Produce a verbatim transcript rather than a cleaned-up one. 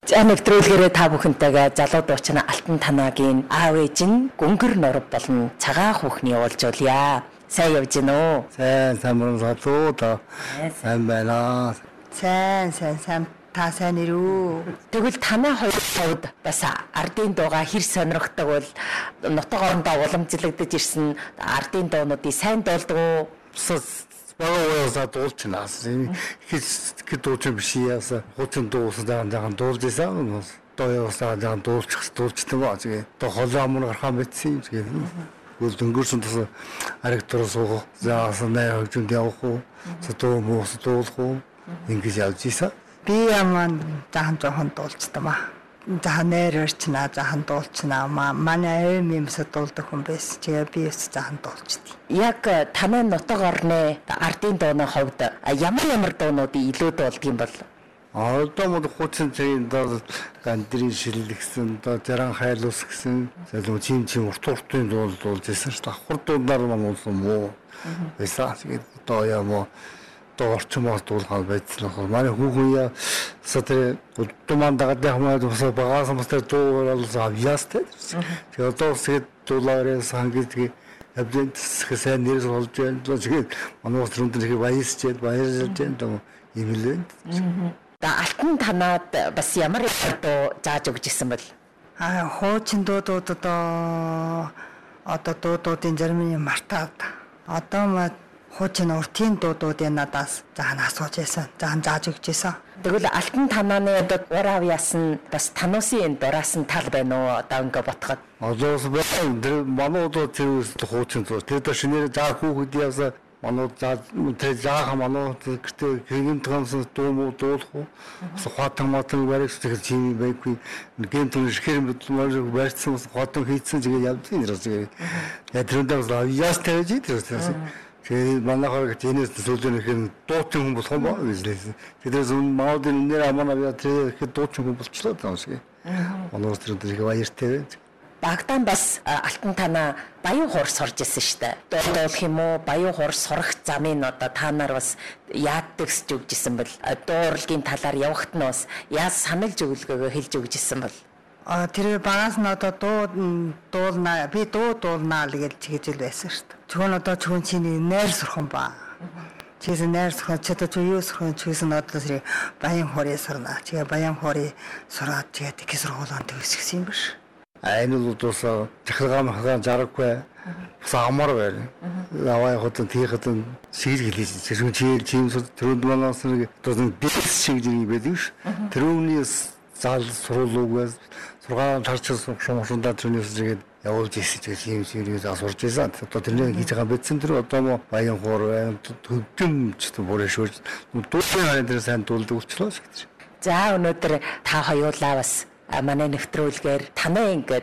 За нэвтрүүлгээрээ та бүхэнтэйгээ залуу дуучны Алтан Танагийн аав ээж нь Гөнгөр Норов болон цагаан хүүхний уулзуулъя. Сайн явж гин үү? Сайн сайн залуу да. Сайн байна. Сайн сайн сайн та сайн ирүү. Тэгвэл танай хоёр хувьд бас ардын дууга хэр сонирхдаг бол нутаг орондоо уламжлагдаж ирсэн ардын дуунуудыг сайн дуулдаг уу? Багаас дуулж наас их их дуулж биш яасан хуучин дуусаа даан дуулж исэн тоёосаа даан дуулчих дуулждаг ба тэгээ то холоомор гархан битсэн тэгээ гол дөнгөрсөн тус аригтор суух заасан нэ хөгжөнд явах уу сэтөө муус дуулах уу ингэж явж исэн Би яман даан жоохон дуулждаг ба захан нэрэрчнаа захан дуулчнаа манай эм юмс дуулдаг хүн байсан. Тэгээ би өс захан дуулчдээ. Яг танай нутаг орны ардын дууны хувьд ямар ямар дуунуудыг илүү дуулдаг юм бол? Одоо мод хуучин цэгийн доо гандрын шилэгсэн доо заран хайлуус гэсэн залуу чим чим урт уртын дуул дуулж байсан шүү дээ. Давхар дуулаар маань уулсан муу. Байсан. Тэгээд одоо яа то орчмоор дуулахад байсан нь манай хүүхэн яа сатэ туман дагаад хамаад усаа багаас мастер дуулал авьяастай. Тэгээд одоо тэгээд дуулаараа сангидгээ абдент хэсэг нэрс болж байна. Тэгээд манай ус рүүндээ баясчээд баярлж байна юм лээ. Да Алтан Танаад бас ямар дуу зааж өгч ирсэн бэл? Аа хуучин дуудууд одоо одоо дуудуудын зарим нь мартаад одоо ма хуучин уртын дуудуудыг надаас захан асууж байсан. Захан зааж өгч байсан. Тэгвэл Алтан Танааны одоо урав яасан бас тануусын дураас нь тал байна уу? Одоо ингээ ботход. Одоо бас манууд тэр хуучин дуу. Тэр дээр шинээр заа хүүхэд яасан манууд заа тэр заахан манууд гэртээ гинтгэнс дуу муу дуулах уу? Хатан матан баригч тэр чим байхгүй. Гинтгэн шихээр мэдлмээр барьсан хатан хийцэн тэгээд явдгийн нэрс тэгээд. Яг тэрнээс яас тавьж идэрсэн. Тэгээд манайхаар гэнээс сүүлнийх нь дуучин хүн болох юм байна гэж. Тэдээс маудын нэр аманаа тэр их дуучин хүн болчлоо тааш. Манайс тэр их баяртай. Багтаан бас Алтан Танаа баян хуур сурж ирсэн шүү дээ. Дуулах юм уу? Баян хуур сурах замын одоо та нар бас яадагсж өгч ирсэн бэл дуурлын талаар явахт нь бас яаж саналж өгөлгөөгөө хэлж өгч ирсэн бэл. А тэр багаас нь одоо дуу дуулнаа би дуу дуулнаа л гэж чигжил байсан шүү дээ. Чүн одоо чүн чиний нээр сурхан ба. Чисэн нээр сурхан ч одоо юу сурхан чисэн одоо сэрий баян хуурыг сурнаа. Тэгээ баян хуурыг сураад тэгээд их сургуулиуд төгсгсөн юм биш. Энэ л удаас захиргаан хагаан жаргахгүй самар байна. Аваа хотод тийхэд сэрэг хэлж чисэн чийл чимс төрөнд манаас нэг одоо бэлс шиг зэрэг байдаг ш. Тэрүүний зал суруулуугаас сургаан тарчсан шумшундаа тэрнээс тэгээд явуулж ирсэн тийм зүйлээс асуурж байсан. Одоо тэрний хийж байгаа бэлсэн тэр одоо мо баян хуур байна. Төвдөн ч бүрээ шүүж дуулын харин тэр сайн дуулдаг болчихлоо шүү гэж. За өнөөдөр та хоёулаа бас манай нэвтрүүлгээр танай ингээд